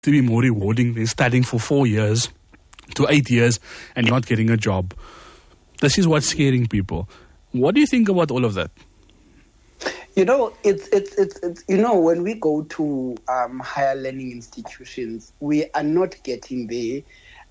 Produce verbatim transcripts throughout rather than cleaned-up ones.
to be more rewarding than studying for four years to eight years and not getting a job. This is what's scaring people. What do you think about all of that? You know, it's it's it's, it's you know, when we go to um, higher learning institutions, we are not getting there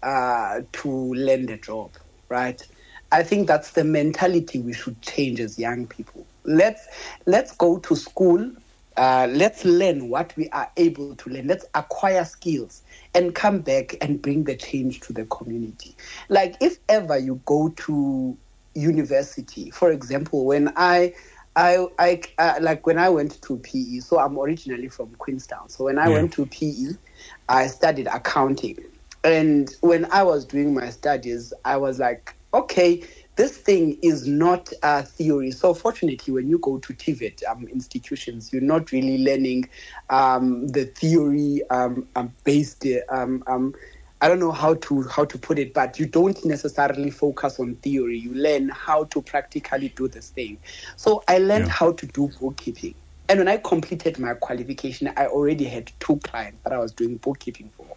uh, to land a job, right? I think that's the mentality we should change as young people. Let's let's go to school. Uh, let's learn what we are able to learn. Let's acquire skills and come back and bring the change to the community. Like if ever you go to university, for example, when I, I, I uh, like when I went to P E, so I'm originally from Queenstown. So when I yeah. went to P E, I studied accounting. And when I was doing my studies, I was like, okay, this thing is not a theory. So fortunately, when you go to T V E T um, institutions, you're not really learning um, the theory um, um, based. Um, um, I don't know how to how to put it, but you don't necessarily focus on theory. You learn how to practically do this thing. So I learned yeah. how to do bookkeeping. And when I completed my qualification, I already had two clients that I was doing bookkeeping for.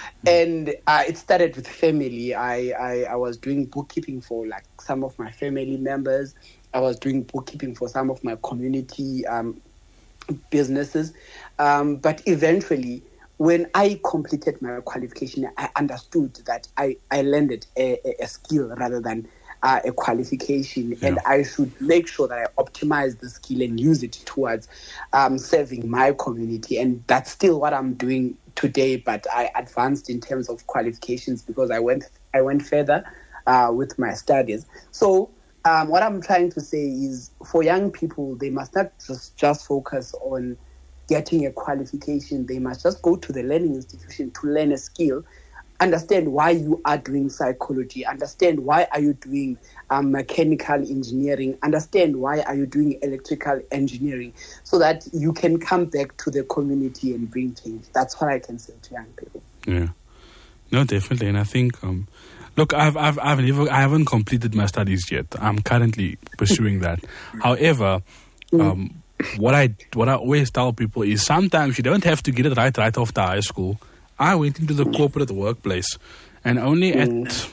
And uh, it started with family. I, I, I was doing bookkeeping for like some of my family members. I was doing bookkeeping for some of my community um, businesses. Um, but eventually, when I completed my qualification, I understood that I, I landed a, a skill rather than uh, a qualification. Yeah. And I should make sure that I optimize the skill and use it towards um, serving my community. And that's still what I'm doing today, but I advanced in terms of qualifications because I went I went further uh, with my studies. So um, what I'm trying to say is for young people, they must not just, just focus on getting a qualification. They must just go to the learning institution to learn a skill, understand why you are doing psychology, understand why are you doing um, mechanical engineering, understand why are you doing electrical engineering, so that you can come back to the community and bring change. That's what I can say to young people. Yeah, no, definitely. And I think, um, look, I've, I've, I've never, I haven't completed my studies yet. I'm currently pursuing that. However, um, what I, what I always tell people is sometimes you don't have to get it right right after high school. I went into the corporate workplace, and only mm. at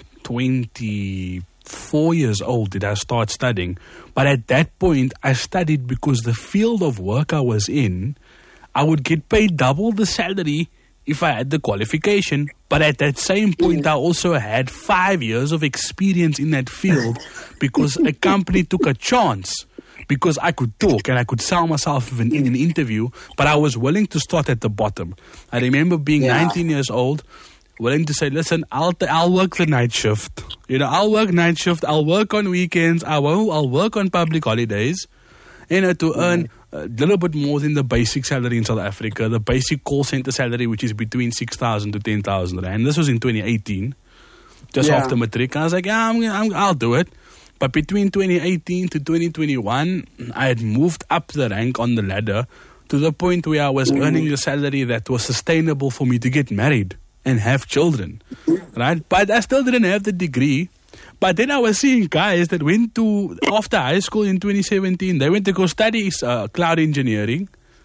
twenty-four years old did I start studying. But at that point, I studied because the field of work I was in, I would get paid double the salary if I had the qualification. But at that same point, I also had five years of experience in that field because a company took a chance. Because I could talk and I could sell myself in, in an interview, but I was willing to start at the bottom. I remember being yeah. nineteen years old, willing to say, listen, I'll t- I'll work the night shift. You know, I'll work night shift. I'll work on weekends. I will. I'll work on public holidays. You know, to earn a little bit more than the basic salary in South Africa, the basic call center salary, which is between six thousand to ten thousand rand. This was in twenty eighteen, just yeah. after matric. I was like, yeah, I'm, I'm, I'll do it. But between twenty eighteen to twenty twenty-one, I had moved up the rank on the ladder to the point where I was mm. earning a salary that was sustainable for me to get married and have children, right? But I still didn't have the degree. But then I was seeing guys that went to, after high school in twenty seventeen, they went to go study uh, cloud engineering.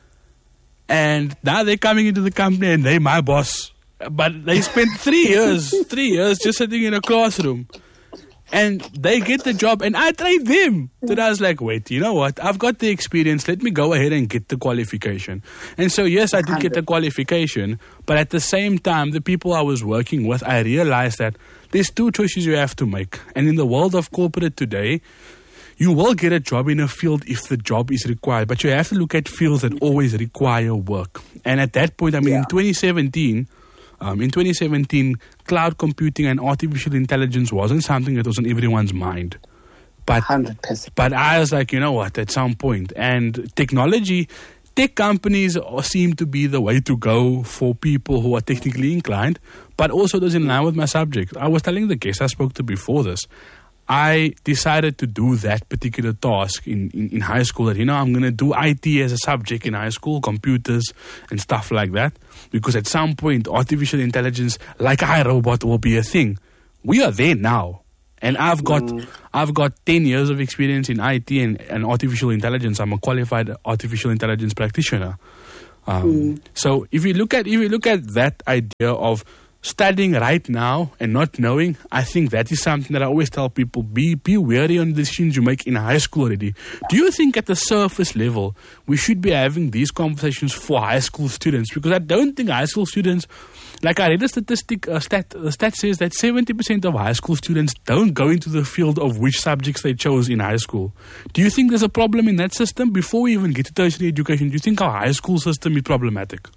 And now they're coming into the company and they're my boss. But they spent three years, three years just sitting in a classroom. And they get the job, and I trained them. Then I was like, wait, you know what? I've got the experience. Let me go ahead and get the qualification. And so, yes, I did get the qualification. But at the same time, the people I was working with, I realized that there's two choices you have to make. And in the world of corporate today, you will get a job in a field if the job is required. But you have to look at fields that always require work. And at that point, I mean, yeah. in twenty seventeen... Um, in twenty seventeen, cloud computing and artificial intelligence wasn't something that was on everyone's mind. But, one hundred percent. But I was like, you know what, at some point, and technology, tech companies seem to be the way to go for people who are technically inclined, but also does in line with my subject. I was telling the guest I spoke to before this, I decided to do that particular task in, in, in high school. That, you know, I'm going to do I T as a subject in high school, computers and stuff like that. Because at some point, artificial intelligence, like iRobot, will be a thing. We are there now. And I've got mm. I've got ten years of experience in I T and, and artificial intelligence. I'm a qualified artificial intelligence practitioner. Um, Mm. So if you look at if you look at that idea of studying right now and not knowing, I think that is something that I always tell people, be be wary on the decisions you make in high school already. Do you think at the surface level we should be having these conversations for high school students? Because I don't think high school students, like I read a statistic, a stat, a stat says that seventy percent of high school students don't go into the field of which subjects they chose in high school. Do you think there's a problem in that system? Before we even get to tertiary education, do you think our high school system is problematic?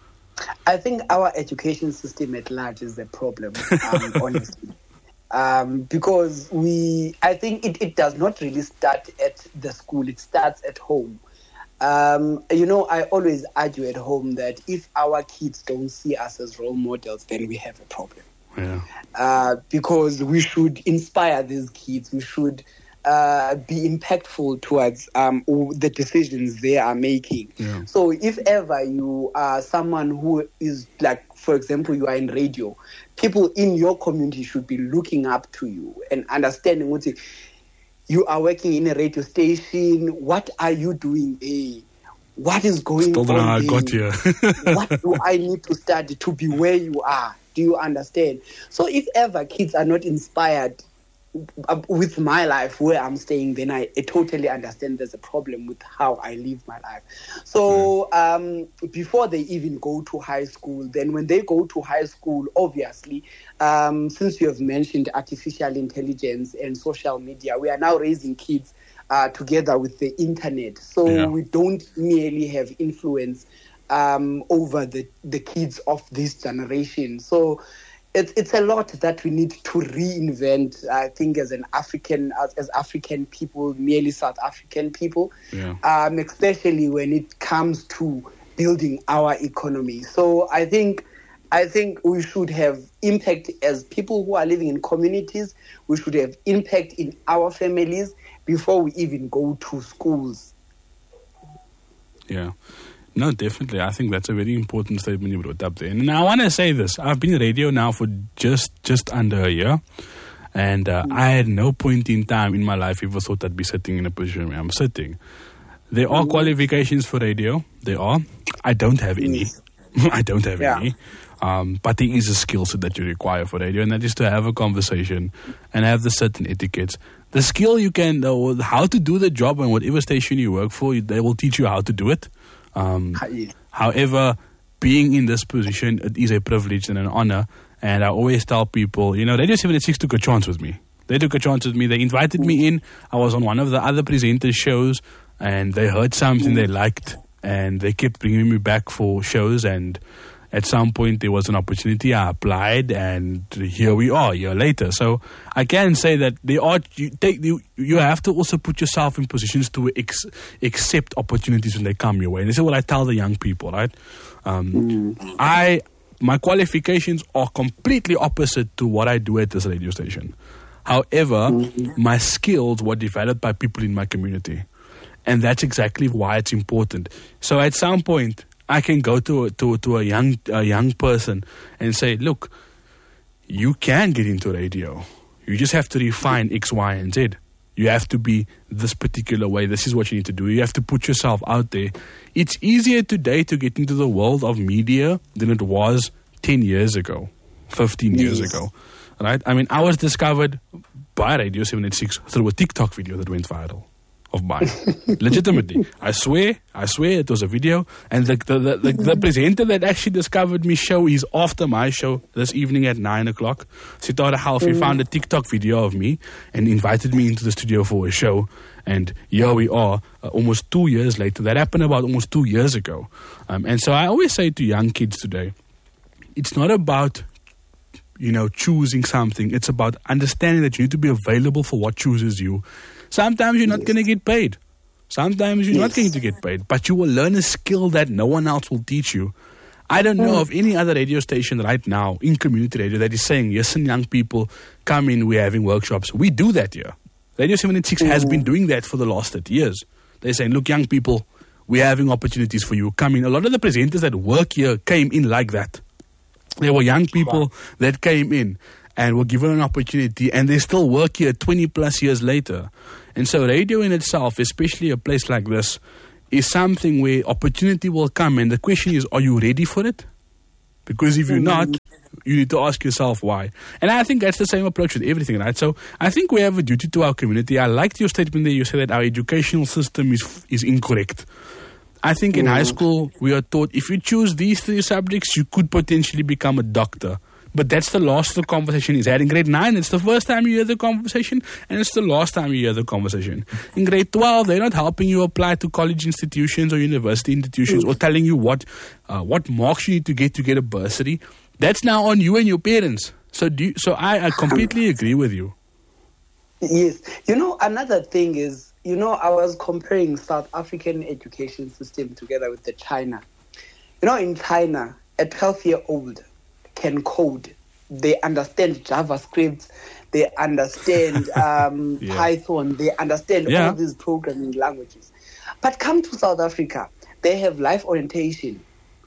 I think our education system at large is the problem, um, honestly. Um, because we, I think it, it does not really start at the school, it starts at home. Um, you know, I always argue at home that if our kids don't see us as role models, then we have a problem. Yeah. Uh, because we should inspire these kids, we should uh, be impactful towards um, the decisions they are making. Yeah. So if ever you are someone who is like, for example, you are in radio, people in your community should be looking up to you and understanding what you are working in a radio station. What are you doing there? What is going Still don't know how on I got here. What do I need to study to be where you are? Do you understand? So if ever kids are not inspired with my life where I'm staying, then I, I totally understand there's a problem with how I live my life. So um, before they even go to high school, then when they go to high school, obviously, um, since you have mentioned artificial intelligence and social media, we are now raising kids uh, together with the internet. So Yeah. we don't merely have influence um, over the, the kids of this generation. So It's it's a lot that we need to reinvent, I think, as an African, as, as African people, merely South African people, Yeah. um, especially when it comes to building our economy. So I think I think we should have impact as people who are living in communities. We should have impact in our families before we even go to schools. Yeah. No, definitely. I think that's a very important statement you brought up there. And I want to say this. I've been in radio now for just just under a year. And uh, mm. I had no point in time in my life ever thought I'd be sitting in a position where I'm sitting. There are mm. qualifications for radio. There are. I don't have any. I don't have yeah. any. Um, but there is a skill set that you require for radio, and that is to have a conversation and have the certain etiquettes. The skill you can, uh, how to do the job on whatever station you work for, they will teach you how to do it. Um, however, being in this position, it is a privilege and an honor. And I always tell people, you know, Radio seventy-six took a chance with me. They took a chance with me. They invited me in. I was on one of the other presenters' shows, and they heard something they liked, and they kept bringing me back for shows. And at some point, there was an opportunity. I applied, and here we are a year later. So I can say that they are. You, take, you, you have to also put yourself in positions to ex, accept opportunities when they come your way. And this is what I tell the young people, right? Um, mm. I my qualifications are completely opposite to what I do at this radio station. However, mm. my skills were developed by people in my community, and that's exactly why it's important. So at some point, I can go to a, to to a young a young person and say, look, you can get into radio. You just have to refine X, Y, and Z. You have to be this particular way. This is what you need to do. You have to put yourself out there. It's easier today to get into the world of media than it was ten years ago, fifteen years yes. ago. Right? I mean, I was discovered by Radio seventy-six through a TikTok video that went viral. Of mine, legitimately. I swear, I swear it was a video. And the the, the, the the presenter that actually discovered me show is after my show this evening at nine o'clock. Sitara Halfi found a TikTok video of me and invited me into the studio for a show. And here we are, uh, almost two years later. That happened about almost two years ago. Um, and so I always say to young kids today, it's not about, you know, choosing something. It's about understanding that you need to be available for what chooses you. Sometimes you're not yes. going to get paid. Sometimes you're yes. not going to get paid. But you will learn a skill that no one else will teach you. I don't know mm. of any other radio station right now in community radio that is saying, yes, and young people, come in, we're having workshops. We do that here. Radio seventy-six mm. has been doing that for the last thirty years. They're saying, look, young people, we're having opportunities for you. Come in. A lot of the presenters that work here came in like that. There were young people wow. that came in and were given an opportunity, and they still work here twenty plus years later. And so radio in itself, especially a place like this, is something where opportunity will come, and the question is, are you ready for it? Because if you're not, you need to ask yourself why. And I think that's the same approach with everything, right? So I think we have a duty to our community. I liked your statement there. You said that our educational system is is incorrect. I think in high school, we are taught if you choose these three subjects, you could potentially become a doctor. But that's the last the conversation is had. In grade nine, it's the first time you hear the conversation, and it's the last time you hear the conversation. In grade twelve, they're not helping you apply to college institutions or university institutions or telling you what uh, what marks you need to get to get a bursary. That's now on you and your parents. So do you, so I, I completely agree with you. Yes. You know, another thing is, you know, I was comparing South African education system together with the China. You know, in China, a twelve-year-old can code. They understand JavaScript. They understand um, yeah. Python. They understand yeah. all these programming languages. But come to South Africa, they have life orientation.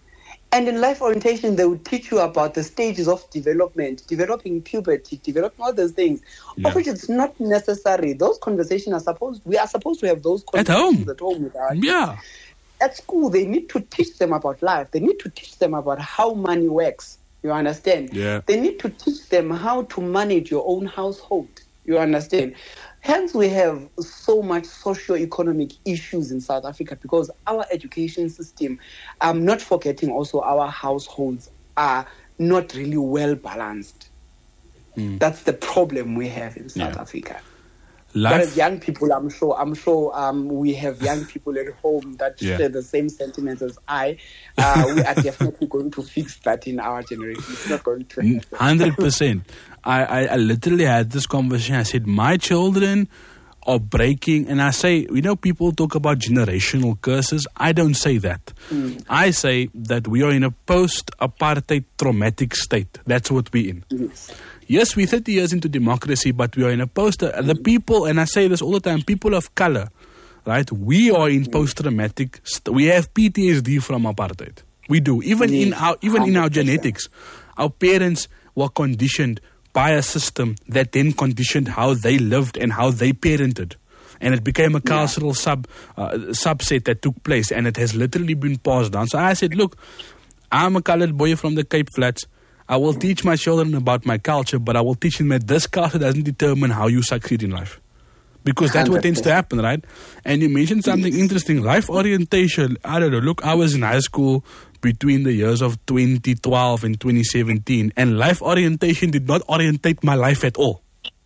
And in life orientation, they will teach you about the stages of development, developing puberty, developing all those things, yeah. of which it's not necessary. Those conversations are supposed, we are supposed to have those conversations at home. At home with our yeah. At school, they need to teach them about life. They need to teach them about how money works. You understand? Yeah. They need to teach them how to manage your own household. You understand? Hence, we have so much socio-economic issues in South Africa because our education system, I'm not forgetting also our households are not really well balanced. Mm. That's the problem we have in South yeah. Africa. Life. But as young people, I'm sure, I'm sure um, we have young people at home that yeah. share the same sentiments as I. Uh, we are definitely going to fix that in our generation. It's not going to happen. one hundred percent. I, I, I literally had this conversation. I said, my children are breaking, and I say, you know, people talk about generational curses. I don't say that. Mm. I say that we are in a post-apartheid traumatic state. That's what we're in. Yes. Yes, we're thirty years into democracy, but we are in a post... Uh, the people, and I say this all the time, people of color, right? We are in post-traumatic... St- we have P T S D from apartheid. We do. Even yes. in our even in our genetics. Our parents were conditioned by a system that then conditioned how they lived and how they parented. And it became a cultural yeah. sub uh, subset that took place, and it has literally been passed down. So I said, look, I'm a colored boy from the Cape Flats. I will teach my children about my culture, but I will teach them that this culture doesn't determine how you succeed in life. Because that's what tends to happen, right? And you mentioned something yes. interesting, life orientation. I don't know, look, I was in high school between the years of twenty twelve and twenty seventeen, and life orientation did not orientate my life at all.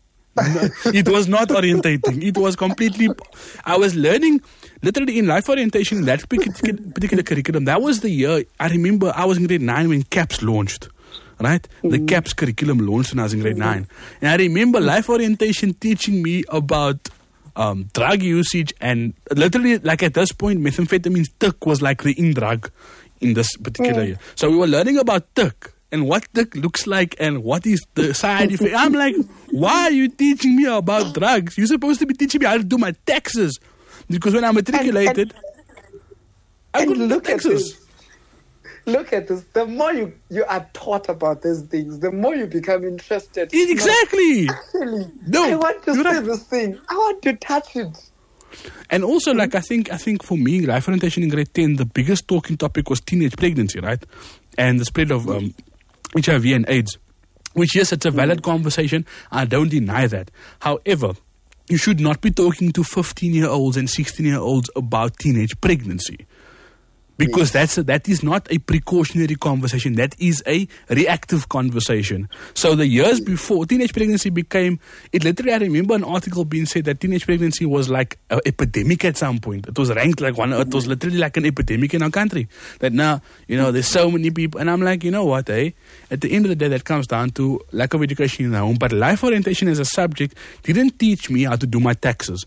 No, it was not orientating. It was completely... I was learning, literally in life orientation, in that particular, particular curriculum. That was the year, I remember I was in grade nine when CAPS launched. Right? Mm-hmm. The CAPS curriculum launched when I was in grade mm-hmm. nine. And I remember life orientation teaching me about um, drug usage, and literally, like at this point, methamphetamine tick was like the in drug in this particular mm. year. So we were learning about tick and what tick looks like and what is the side effect. I'm like, why are you teaching me about drugs? You're supposed to be teaching me how to do my taxes. Because when I matriculated, and, and, I couldn't and do look taxes. At this. Look at this. The more you, you are taught about these things, the more you become interested. Exactly. No, actually, no, I want to see right. this thing. I want to touch it. And also, like, I think I think for me, life orientation in grade ten, the biggest talking topic was teenage pregnancy, right? And the spread of um, H I V and AIDS. Which, yes, it's a valid conversation. I don't deny that. However, you should not be talking to fifteen-year-olds and sixteen-year-olds about teenage pregnancy. Because that's a, that is not a precautionary conversation. That is a reactive conversation. So the years before, teenage pregnancy became, it literally, I remember an article being said that teenage pregnancy was like an epidemic at some point. It was ranked like one, it was literally like an epidemic in our country. That now, you know, there's so many people. And I'm like, you know what, eh? At the end of the day, that comes down to lack of education in the home. But life orientation as a subject didn't teach me how to do my taxes.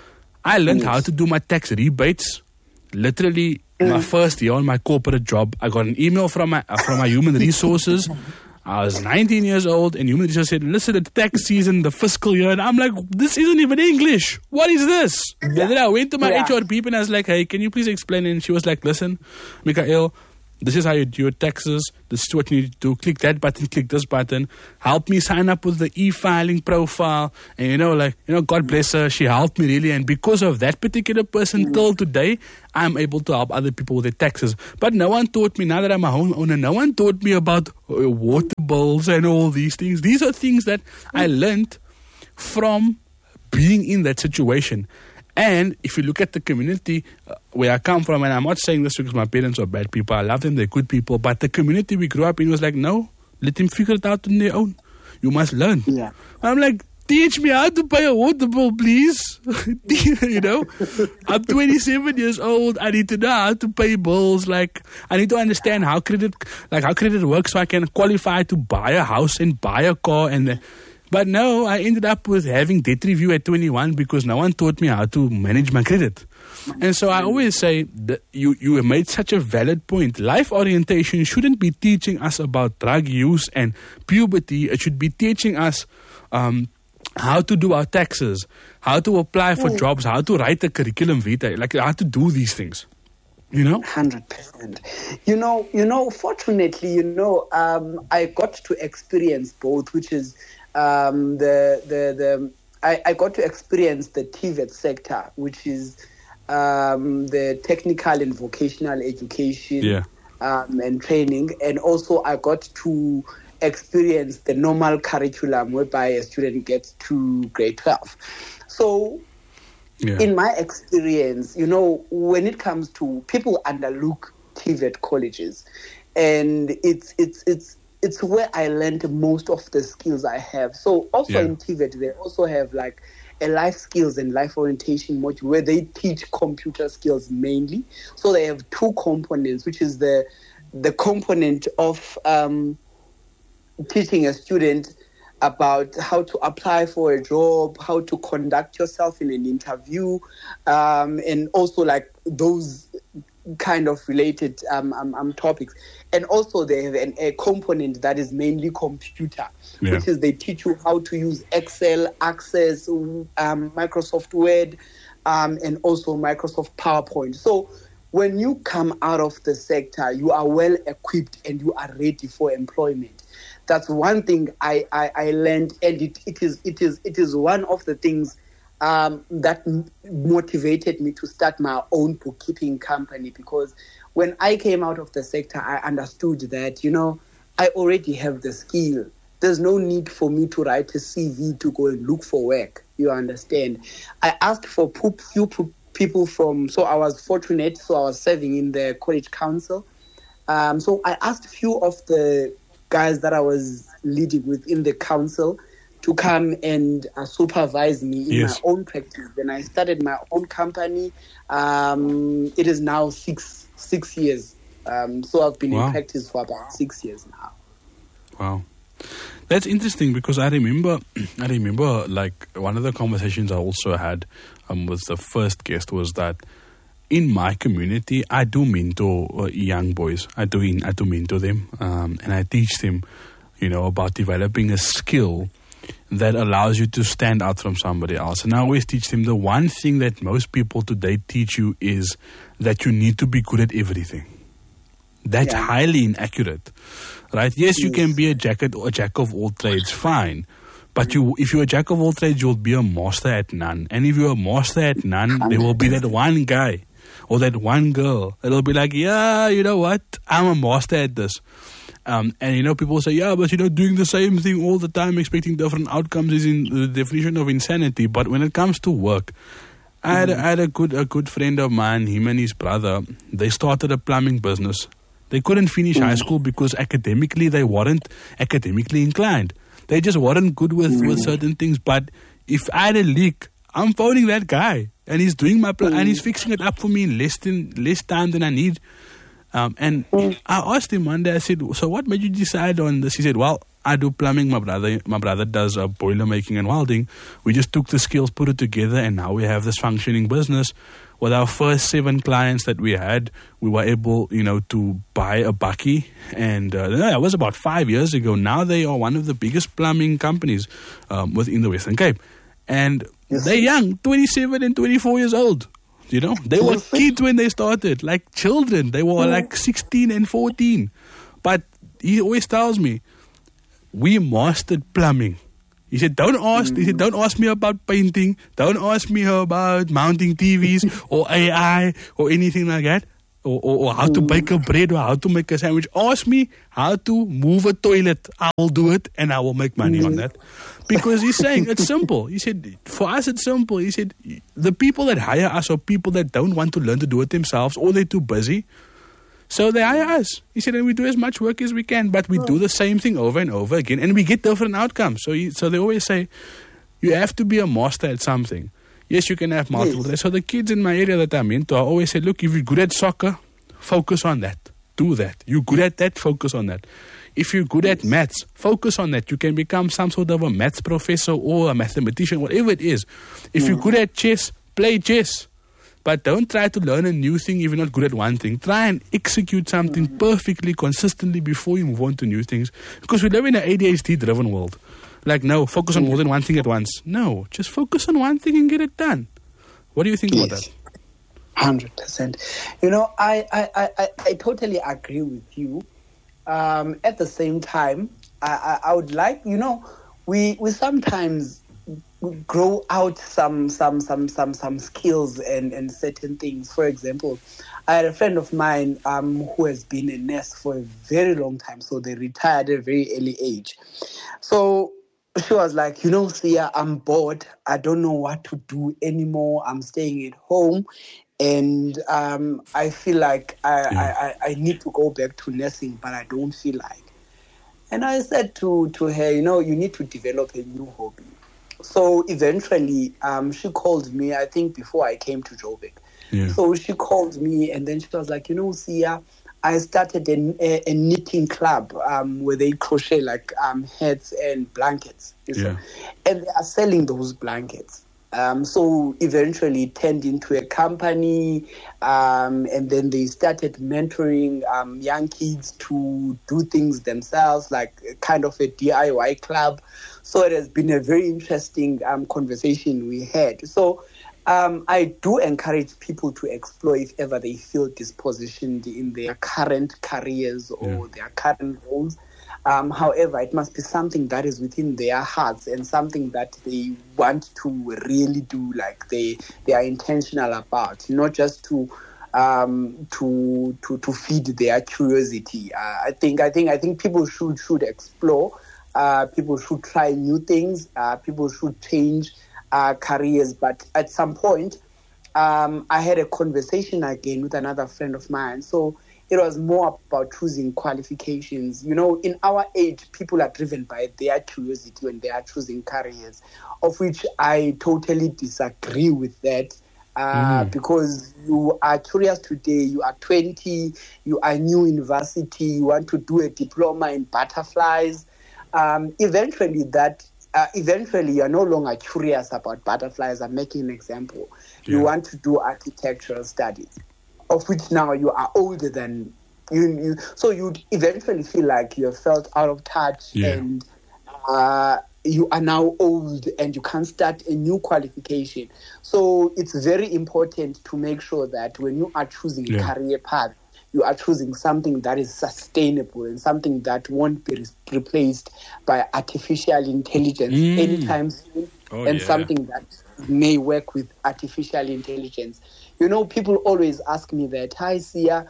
I learned how to do my tax rebates, literally. My first year on my corporate job, I got an email from my uh, from my human resources. I was nineteen years old, and human resources said, "Listen, it's tax season, the fiscal year." And I'm like, "This isn't even English. What is this?" Yeah. And then I went to my yeah. H R people and I was like, "Hey, can you please explain?" And she was like, "Listen, Mikael, This is how you do your taxes. This is what you need to do. Click that button, click this button. Help me sign up with the e-filing profile. And, you know, like, you know, God bless her. She helped me really. And because of that particular person mm. till today, I'm able to help other people with their taxes. But no one taught me, now that I'm a homeowner, no one taught me about uh, water bills and all these things. These are things that mm. I learned from being in that situation. And if you look at the community uh, where I come from, and I'm not saying this because my parents are bad people, I love them, they're good people, but the community we grew up in was like, no, let them figure it out on their own. You must learn. Yeah. I'm like, teach me how to pay a water bill, please. You know, I'm twenty-seven years old. I need to know how to pay bills. Like, I need to understand how credit, like how credit works, so I can qualify to buy a house and buy a car. And the, but no, I ended up with having debt review at twenty-one because no one taught me how to manage my credit. And so I always say that you, you made such a valid point. Life orientation shouldn't be teaching us about drug use and puberty. It should be teaching us um, how to do our taxes, how to apply for mm. jobs, how to write a curriculum vitae, like how to do these things. You know? one hundred percent. You know, you know, fortunately, you know, um, I got to experience both, which is um, the, the, the, I, I got to experience the T V E T sector, which is um, the technical and vocational education yeah. um, and training. And also I got to experience the normal curriculum whereby a student gets to grade twelve. So yeah. in my experience, you know, when it comes to people underlook T V E T colleges, and it's it's it's it's where I learned most of the skills I have. So also yeah. in T V E T, they also have like a life skills and life orientation module where they teach computer skills mainly. So they have two components, which is the the component of um, teaching a student about how to apply for a job, how to conduct yourself in an interview, um, and also like those kind of related um, um, um, topics. And also they have an, a component that is mainly computer, yeah. which is they teach you how to use Excel, Access, um, Microsoft Word, um, and also Microsoft PowerPoint. So when you come out of the sector, you are well equipped and you are ready for employment. That's one thing I, I, I learned, and it, it is it is it is one of the things um, that m- motivated me to start my own bookkeeping company. Because when I came out of the sector, I understood that, you know, I already have the skill. There's no need for me to write a C V to go and look for work. You understand? I asked for few people from, so I was fortunate, so I was serving in the college council. Um, so I asked a few of the guys that I was leading within the council to come and uh, supervise me in yes. my own practice. Then I started my own company. Um, it is now six six years. Um, so I've been wow. in practice for about six years now. Wow. That's interesting because I remember, I remember like one of the conversations I also had um, with the first guest was that in my community, I do mentor uh, young boys. I do I do mentor them, um, and I teach them, you know, about developing a skill that allows you to stand out from somebody else. And I always teach them the one thing that most people today teach you is that you need to be good at everything. That's yeah. highly inaccurate, right? Yes, you can be a jack at, a jack of all trades, fine. But you, if you're a jack of all trades, you'll be a master at none. And if you're a master at none, there will be that one guy or that one girl that'll be like, yeah, you know what? I'm a master at this. Um, and, you know, people say, yeah, but, you know, doing the same thing all the time, expecting different outcomes is in the definition of insanity. But when it comes to work, I had, mm-hmm. I had a good a good friend of mine, him and his brother, they started a plumbing business. They couldn't finish mm-hmm. high school because academically they weren't academically inclined. They just weren't good with, mm-hmm. with certain things. But if I had a leak, I'm phoning that guy. And he's doing my pl- mm. and he's fixing it up for me in less than less time than I need. Um, and mm. I asked him one day. I said, "So what made you decide on this?" He said, "Well, I do plumbing. My brother, my brother does uh, boiler making and welding. We just took the skills, put it together, and now we have this functioning business. With our first seven clients that we had, we were able, you know, to buy a bakkie, and uh, that was about five years ago. Now they are one of the biggest plumbing companies um, within the Western Cape, and." Yes. They're young, twenty-seven and twenty-four years old. You know, they were kids when they started, like children. They were like sixteen and fourteen. But he always tells me, we mastered plumbing. He said, don't ask, he said, don't ask me about painting. Don't ask me about mounting T Vs or A I or anything like that. Or, or, or how to bake a bread or how to make a sandwich. Ask me how to move a toilet. I will do it and I will make money on that. Because he's saying it's simple. He said, for us it's simple. He said, the people that hire us are people that don't want to learn to do it themselves or they're too busy. So they hire us. He said, and we do as much work as we can, but we do the same thing over and over again, and we get different outcomes. So, he, so they always say, you have to be a master at something. Yes, you can have multiple. Yes. So the kids in my area that I'm into, I always say, look, if you're good at soccer, focus on that. Do that. You're good at that, focus on that. If you're good at maths, focus on that. You can become some sort of a maths professor or a mathematician, whatever it is. If you're good at chess, play chess. But don't try to learn a new thing if you're not good at one thing. Try and execute something mm-hmm. perfectly, consistently before you move on to new things. Because we live in an A D H D-driven world. Like, no, focus on more than one thing at once. No, just focus on one thing and get it done. What do you think yes. about that? one hundred percent. You know, I, I, I, I, I totally agree with you. Um, at the same time, I, I, I would like, you know, we, we sometimes grow out some some some some some skills and and certain things. For example, I had a friend of mine um who has been a nurse for a very long time, so they retired at a very early age. So she was like, you know, Sia, I'm bored, I don't know what to do anymore, I'm staying at home, and um I feel like I, yeah. I, I, I need to go back to nursing, but I don't feel like. And I said to to her, you know, you need to develop a new hobby. So eventually, um, she called me, I think before I came to Joburg. Yeah. So she called me and then she was like, you know, Sia, I started a, a, a knitting club um, where they crochet like um, hats and blankets. Yeah. And they are selling those blankets. Um, so eventually it turned into a company, um, and then they started mentoring um, young kids to do things themselves, like kind of a D I Y club. So it has been a very interesting um, conversation we had. So um, I do encourage people to explore if ever they feel dispositioned in their current careers or yeah. their current roles. Um, however, it must be something that is within their hearts and something that they want to really do, like they they are intentional about, not just to um, to to to feed their curiosity. Uh, I think I think I think people should should explore. Uh, people should try new things. Uh, people should change uh, careers. But at some point, um, I had a conversation again with another friend of mine. So it was more about choosing qualifications. You know, in our age, people are driven by their curiosity when they are choosing careers, of which I totally disagree with that. Uh, mm. Because you are curious today, you are twenty, you are new university, you want to do a diploma in butterflies. Um, eventually, that uh, eventually you're no longer curious about butterflies. I'm making an example. Yeah. You want to do architectural studies, of which now you are older than you. you so you eventually feel like you have felt out of touch, yeah. and uh, you are now old and you can't start a new qualification. So it's very important to make sure that when you are choosing a yeah. career path, you are choosing something that is sustainable and something that won't be re- replaced by artificial intelligence mm. anytime soon, oh, and yeah. something that may work with artificial intelligence. You know, people always ask me that, hi, Sia,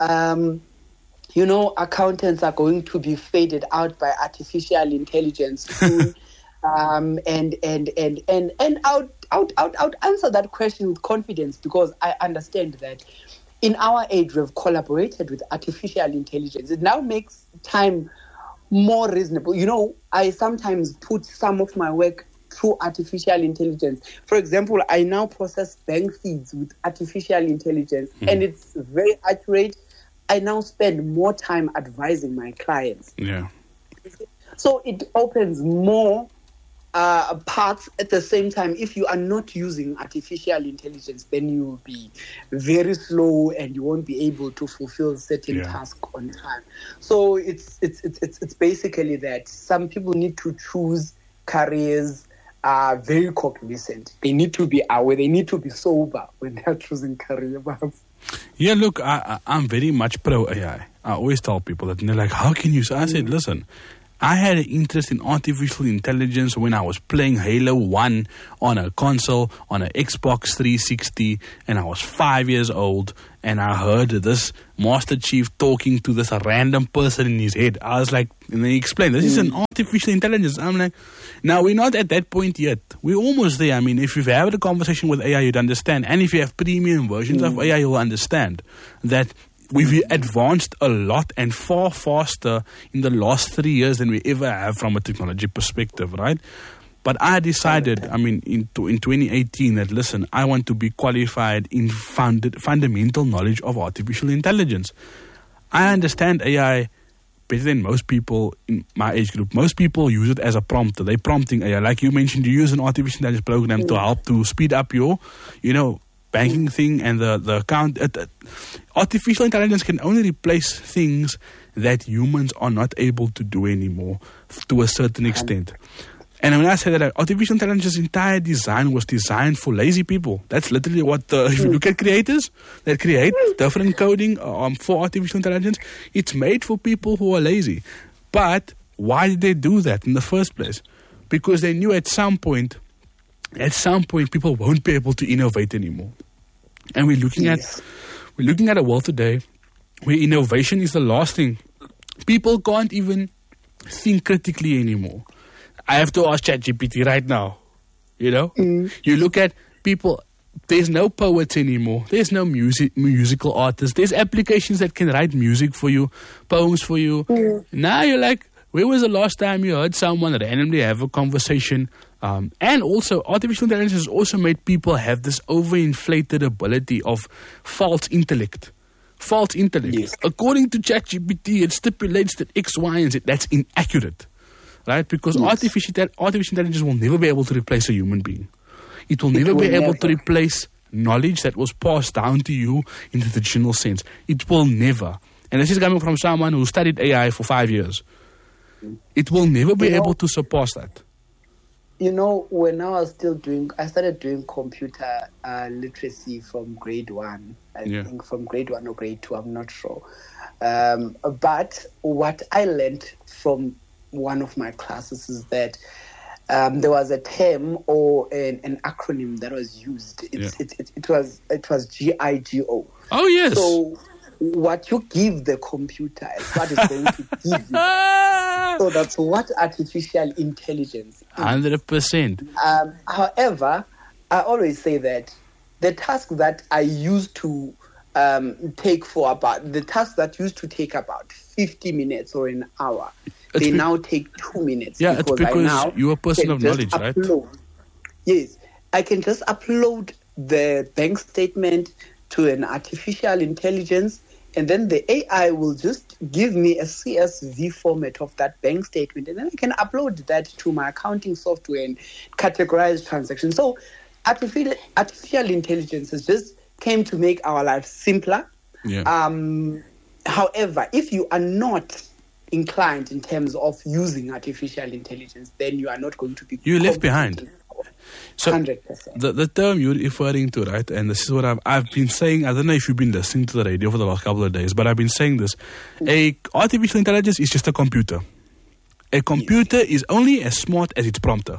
um, you know, accountants are going to be faded out by artificial intelligence soon. um, and, and, and, and, and I would, I, would, I, would, I would answer that question with confidence, because I understand that in our age, we've collaborated with artificial intelligence. It now makes time more reasonable. You know, I sometimes put some of my work through artificial intelligence. For example, I now process bank feeds with artificial intelligence, mm. and it's very accurate. I now spend more time advising my clients. Yeah. So it opens more uh, paths at the same time. If you are not using artificial intelligence, then you will be very slow and you won't be able to fulfill certain yeah. tasks on time. So it's, it's it's it's it's basically that some people need to choose careers are very cognizant. They need to be aware. They need to be sober when they are choosing career paths. Yeah, look, I, I, I'm very much pro A I. I always tell people that, and they're like, how can you? So I said, listen, I had an interest in artificial intelligence when I was playing Halo one on a console, on an Xbox three sixty, and I was five years old, and I heard this Master Chief talking to this random person in his head. I was like, and then he explained, this is an artificial intelligence. I'm like, now we're not at that point yet. We're almost there. I mean, if you've had a conversation with A I, you'd understand. And if you have premium versions mm. of A I, you'll understand that we've advanced a lot and far faster in the last three years than we ever have from a technology perspective, right? But I decided, I mean, in, in twenty eighteen that, listen, I want to be qualified in funded, fundamental knowledge of artificial intelligence. I understand A I better than most people in my age group. Most people use it as a prompter. They're prompting A I. Like you mentioned, you use an artificial intelligence program mm. to help to speed up your, you know, banking thing and the, the account. Uh, uh, artificial intelligence can only replace things that humans are not able to do anymore to a certain extent. And when I say that, artificial intelligence's entire design was designed for lazy people. That's literally what the, if you look at creators that create different coding um, for artificial intelligence, it's made for people who are lazy. But why did they do that in the first place? Because they knew at some point At some point, people won't be able to innovate anymore. And we're looking at we're looking at a world today where innovation is the last thing. People can't even think critically anymore. I have to ask ChatGPT right now. You know, mm. you look at people. There's no poets anymore. There's no music musical artists. There's applications that can write music for you, poems for you. Mm. Now you're like, where was the last time you heard someone randomly have a conversation? Um, and also, artificial intelligence has also made people have this overinflated ability of false intellect. False intellect. Yes. According to ChatGPT, it stipulates that X, Y, and Z. That's inaccurate, right? Because yes. artificial artificial intelligence will never be able to replace a human being. It will never it will be able never. to replace knowledge that was passed down to you in the traditional sense. It will never. And this is coming from someone who studied A I for five years. It will never be you able know, to surpass that. You know, when I was still doing, I started doing computer uh, literacy from grade one. I yeah. think from grade one or grade two, I'm not sure. Um, but what I learned from one of my classes is that um, there was a term or an, an acronym that was used. It, yeah. it, it, it was it was G I G O. Oh, yes. So what you give the computer is what it's going to give you. So that's what artificial intelligence is. one hundred percent. Um, however, I always say that the task that I used to um, take for about, the task that used to take about fifty minutes or an hour, it's they be- now take two minutes. Yeah, because it's because I now you're a person of knowledge, upload, right? Yes. I can just upload the bank statement to an artificial intelligence, and then the A I will just give me a C S V format of that bank statement, and then I can upload that to my accounting software and categorize transactions. So artificial, artificial intelligence has just came to make our lives simpler. Yeah. Um, however, if you are not inclined in terms of using artificial intelligence, then you are not going to be... You're left behind. So one hundred percent. The, the term you're referring to, right, and this is what I've, I've been saying, I don't know if you've been listening to the radio for the last couple of days, but I've been saying this. A artificial intelligence is just a computer. A computer yes. is only as smart as its prompter.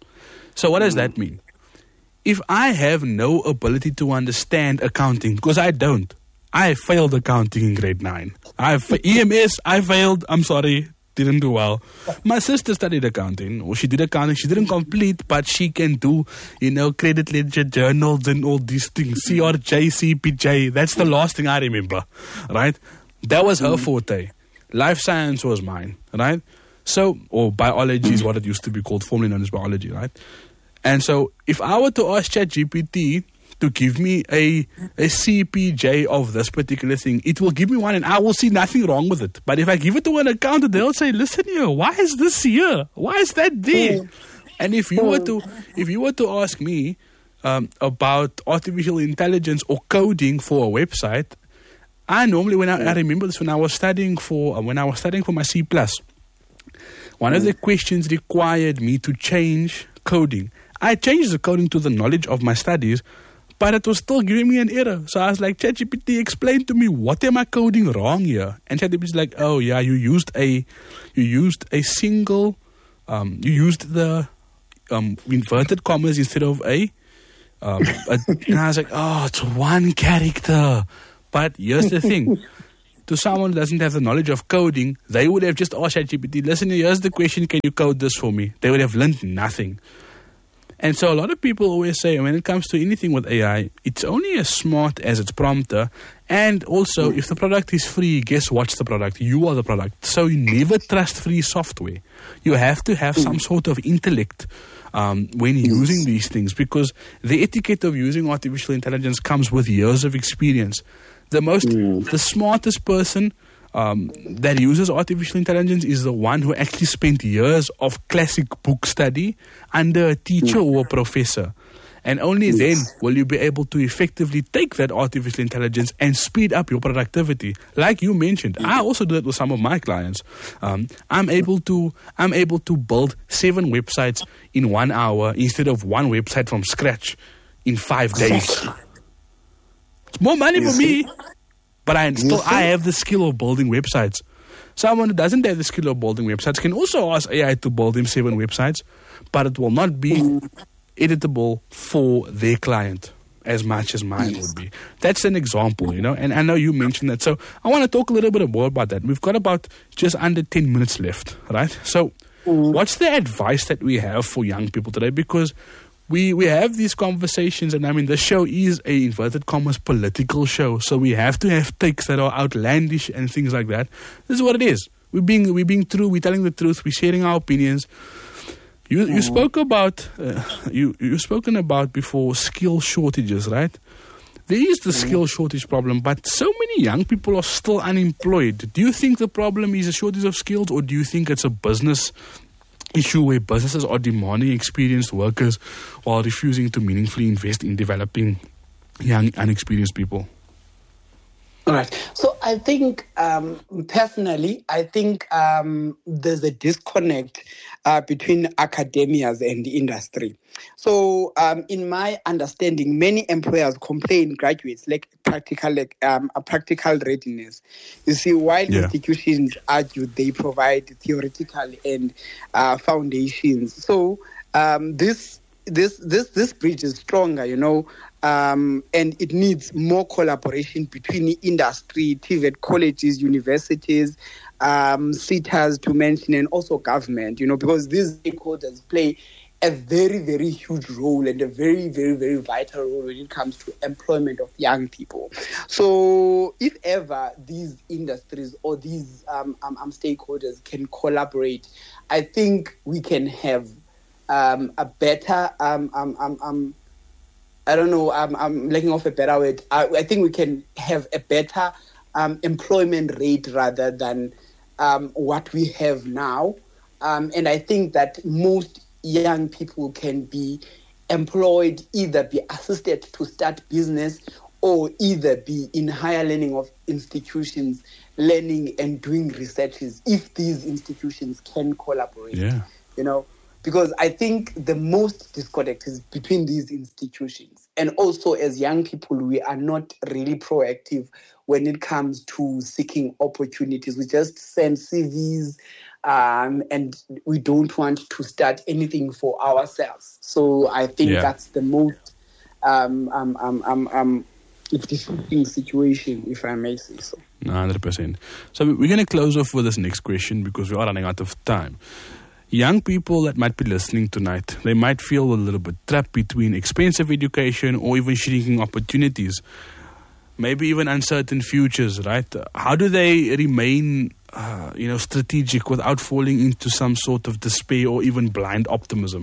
So what does that mean? If I have no ability to understand accounting, because I don't, I failed accounting in grade nine. I've E M S, I failed, I'm sorry. Didn't do well. My sister studied accounting, or she did accounting. She didn't complete, but she can do, you know, credit ledger journals and all these things. C R J, C P J. That's the last thing I remember, right? That was her forte. Life science was mine, right? So, or biology is what it used to be called, formerly known as biology, right? And so, if I were to ask ChatGPT to give me a, a C P J of this particular thing, it will give me one and I will see nothing wrong with it. But if I give it to an accountant, they'll say, listen here, why is this here? Why is that there? And if you were to if you were to ask me um, about artificial intelligence or coding for a website, I normally, when I, I remember this when I was studying for, when I was studying for my C plus, one of the questions required me to change coding. I changed the coding to the knowledge of my studies, but it was still giving me an error. So I was like, ChatGPT, explain to me, what am I coding wrong here? And ChatGPT is like, oh yeah, you used a, you used a single, um, you used the um, inverted commas instead of a. Um, a and I was like, oh, it's one character. But here's the thing. To someone who doesn't have the knowledge of coding, they would have just asked ChatGPT, listen, here's the question, can you code this for me? They would have learned nothing. And so a lot of people always say, when it comes to anything with A I, it's only as smart as its prompter. And also, if the product is free, guess what's the product? You are the product. So you never trust free software. You have to have some sort of intellect um, when using these things, because the etiquette of using artificial intelligence comes with years of experience. The most, the smartest person Um, that uses artificial intelligence is the one who actually spent years of classic book study under a teacher or a professor. And only yes. then will you be able to effectively take that artificial intelligence and speed up your productivity. Like you mentioned, I also do that with some of my clients. Um, I'm able to I'm able to build seven websites in one hour instead of one website from scratch in five days. It's more money for me. But I still I have the skill of building websites. Someone who doesn't have the skill of building websites can also ask A I to build them seven websites, but it will not be editable for their client as much as mine would be. That's an example, you know, and I know you mentioned that. So I want to talk a little bit more about that. We've got about just under ten minutes left, right? So what's the advice that we have for young people today? Because We we have these conversations, and I mean, the show is a inverted commas political show, so we have to have takes that are outlandish and things like that. This is what it is. We're being we're being true. We're telling the truth. We're sharing our opinions. You you spoke about uh, you you've spoken about before skill shortages, right? There is the skill shortage problem, but so many young people are still unemployed. Do you think the problem is a shortage of skills, or do you think it's a business issue where businesses are demanding experienced workers while refusing to meaningfully invest in developing young, unexperienced people? All right. So I think, um, personally, I think um, there's a disconnect uh, between academias and the industry. So um, in my understanding, many employers complain graduates lack practical, like, um, a practical readiness. You see, while yeah. institutions argue they provide theoretical and uh, foundations. So um, this this this this bridge is stronger, you know. Um, and it needs more collaboration between the industry, T V E T colleges, universities, um, C T As to mention, and also government, you know, because these stakeholders play a very, very huge role and a very, very, very vital role when it comes to employment of young people. So if ever these industries or these um, um, um, stakeholders can collaborate, I think we can have um, a better um, um, um, um, I don't know, I'm, I'm lacking of a better word. I, I think we can have a better um, employment rate rather than um, what we have now. Um, and I think that most young people can be employed, either be assisted to start business or either be in higher learning of institutions, learning and doing researches, if these institutions can collaborate. Yeah. You know, because I think the most disconnect is between these institutions. And also, as young people, we are not really proactive when it comes to seeking opportunities. We just send C Vs um, and we don't want to start anything for ourselves. So I think yeah. that's the most um, um, um, um, um, difficult situation, if I may say so. one hundred percent. So we're going to close off with this next question because we are running out of time. Young people that might be listening tonight, they might feel a little bit trapped between expensive education or even shrinking opportunities, maybe even uncertain futures, right? How do they remain, uh, you know, strategic without falling into some sort of despair or even blind optimism?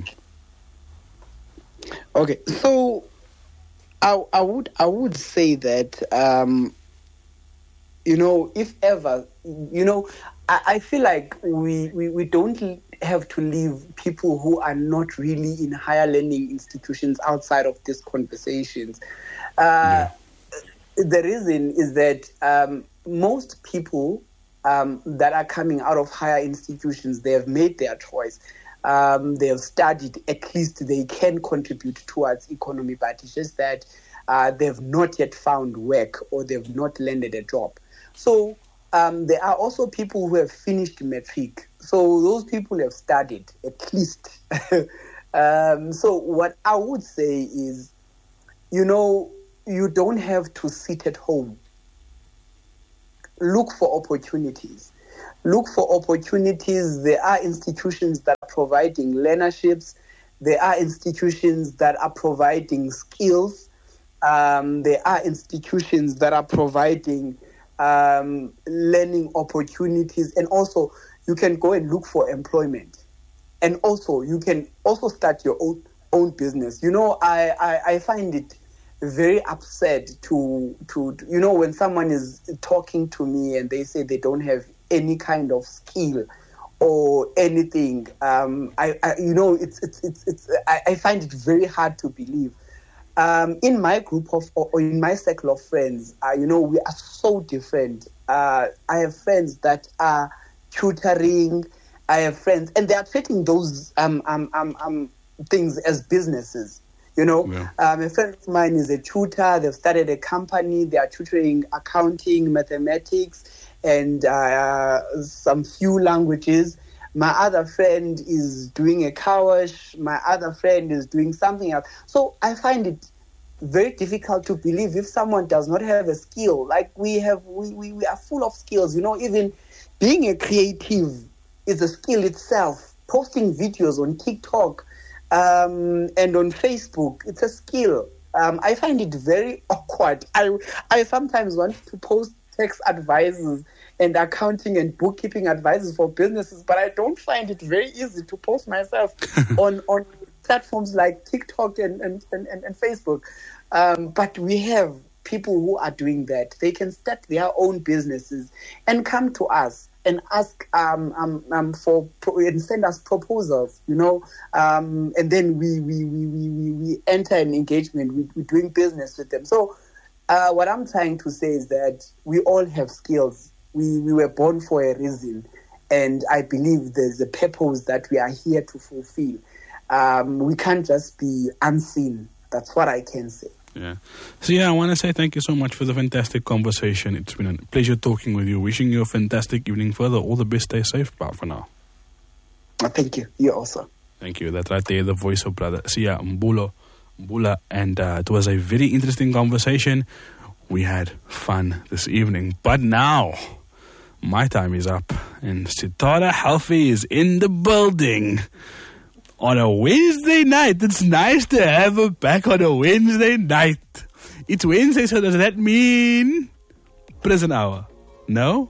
Okay, so I, I would I would say that um, you know, if ever, you know, I, I feel like we, we, we don't have to leave people who are not really in higher learning institutions outside of these conversations. Uh, yeah. The reason is that um, most people um, that are coming out of higher institutions, they have made their choice. um, they have studied, at least they can contribute towards economy, but it's just that uh, they've not yet found work or they've not landed a job. So um, there are also people who have finished matric. So those people have studied, at least. um, so what I would say is, you know, you don't have to sit at home. Look for opportunities. Look for opportunities. There are institutions that are providing learnerships. There are institutions that are providing skills. Um, there are institutions that are providing um, learning opportunities. And also, you can go and look for employment. And also, you can also start your own, own business. You know, I, I, I find it very upset to, to, to, you know, when someone is talking to me and they say they don't have any kind of skill or anything. Um, I, I, you know, it's, it's, it's, it's I, I find it very hard to believe. Um, in my group of, or in my circle of friends, uh, you know, we are so different. Uh, I have friends that are tutoring. I have friends, and they are treating those um, um, um, um, things as businesses. You know, yeah. um, a friend of mine is a tutor. They've started a company. They are tutoring accounting, mathematics, and uh, some few languages. My other friend is doing a car wash. My other friend is doing something else. So I find it very difficult to believe if someone does not have a skill. Like we have, we, we, we are full of skills. You know, even being a creative is a skill itself. Posting videos on TikTok um, and on Facebook, it's a skill. Um, I find it very awkward. I I sometimes want to post tax advices and accounting and bookkeeping advices for businesses, but I don't find it very easy to post myself on, on platforms like TikTok and, and, and, and Facebook. Um, but we have people who are doing that. They can start their own businesses and come to us and ask um, um, um, for and send us proposals, you know, um, and then we we, we, we, we enter an engagement. We, we're doing business with them. So uh, what I'm trying to say is that we all have skills. We we were born for a reason, and I believe there's a purpose that we are here to fulfill. Um, we can't just be unseen. That's what I can say. Yeah. So yeah, I want to say thank you so much for the fantastic conversation. It's been a pleasure talking with you. Wishing you a fantastic evening further. All the best. Stay safe. Bye for now. Oh, thank you. You also. Thank you. That's right there, the voice of brother Siya Mbulo, Mbula. And uh, it was a very interesting conversation. We had fun this evening. But now, my time is up. And Sitara Halfi is in the building. On a Wednesday night. It's nice to have her back on a Wednesday night. It's Wednesday, so does that mean prison hour? No?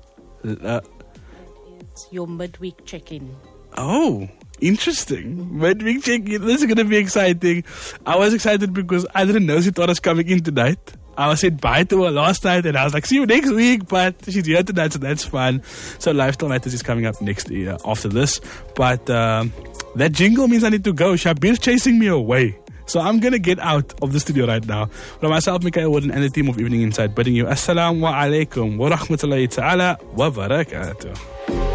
Uh, it's your midweek check-in. Oh, interesting. Midweek check-in. This is going to be exciting. I was excited because I didn't know Sitara's coming in tonight. I was said bye to her last night and I was like, see you next week, but she's here tonight, so that's fun. So Lifestyle Matters is coming up next year after this. But um, that jingle means I need to go. Shabir's chasing me away. So I'm going to get out of the studio right now. From myself, Mikael Warden, and the team of Evening Insight, bidding you Assalamu alaikum wa rahmatullahi ta'ala wa barakatuh.